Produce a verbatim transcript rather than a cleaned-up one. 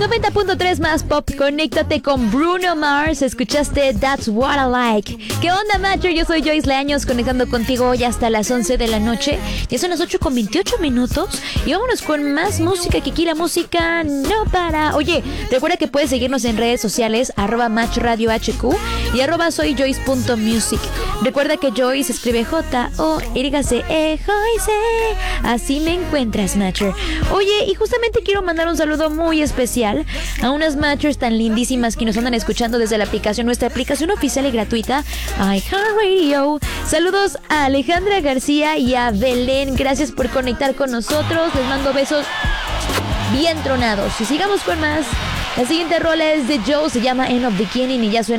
noventa punto tres más pop, conéctate con Bruno Mars. Escuchaste That's What I Like. ¿Qué onda, Matcher? Yo soy Joyce Leaños, conectando contigo hoy hasta las once de la noche. Ya son las ocho con veintiocho minutos. Y vámonos con más música, que aquí la música no para. Oye, recuerda que puedes seguirnos en redes sociales, arroba Match Radio H Q y arroba soy Joyce punto music. Recuerda que Joyce escribe J O Y C E, Joyce. Así me encuentras, Matcher. Oye, y justamente quiero mandar un saludo muy especial a unas Matchers tan lindísimas que nos andan escuchando desde la aplicación, nuestra aplicación oficial y gratuita, iHeartRadio. Saludos a Alejandra García y a Belén. Gracias por conectar con nosotros. Les mando besos bien tronados. Y sigamos con más. La siguiente rola es de Joe, se llama End of Beginning y ya suena